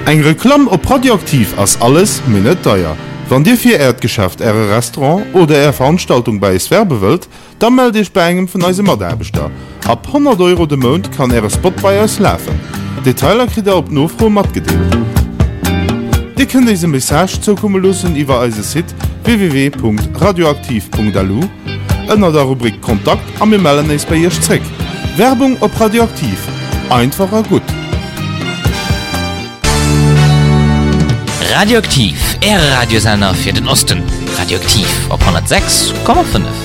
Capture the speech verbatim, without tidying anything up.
Eng Reklam op Radioaktiv ass alles minnet teuer. Wann Dir fir Erdgeschäft Äre Restaurant oder Ä Veranstaltung bei es werbe wëlt, dann meld Dich bei engem vun eise Maderbeter. Ab hundert Euro de Mont kann Äre Spot bei eus läfen. Detailer krit er op Nofro mat gedeelt. Di kën deise Message zokomme lussen iwwer eise Site w w w punkt radioaktiv punkt a l u, ënner der Rubrik Kontakt am mir mellen eis bei Ihrch Zreck. Werbung op Radioaktiv. Einfacher gut. Radioaktiv, Äre Radiosender fir den Osten. Radioaktiv op hundertsechs Komma fünf.